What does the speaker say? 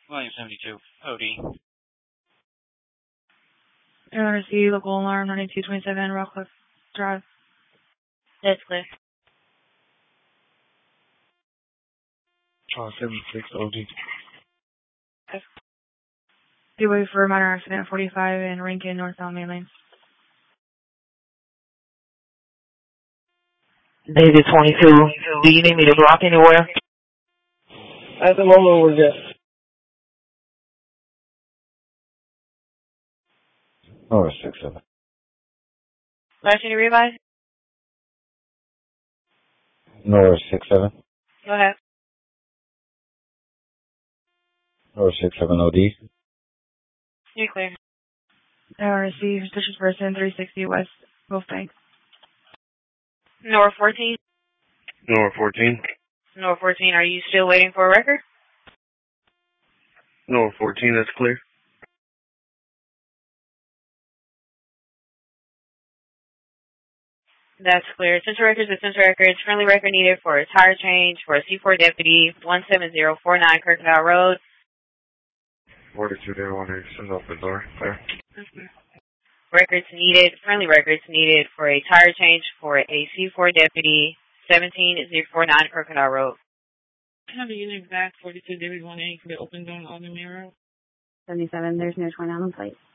Volume 72, OD. NRC local alarm 9227 Rockcliffe Drive. That's clear. 76 OD. Freeway for a minor accident 45 in Rankin, northbound main lane. Navy 22, do you need me to block anywhere? At the moment, we're good. Norris 67. Last unit revise? Norris 67. Go ahead. Norris 67 OD. You're clear. NRC suspicious person 360 West Wolf Bank. North 14? North 14. North 14, are you still waiting for a record? North 14, that's clear. That's clear. Center records and center records. Friendly record needed for a tire change for a C4 deputy, 17049 Crocodile Road. 42 there, 1 open door. Clear. Records needed, friendly records needed for a tire change for a C4 deputy, 17049 Crocodile Road. Have a unit back, 42 David 1A for the open door on the mirror. 77, there's no 29 on plate.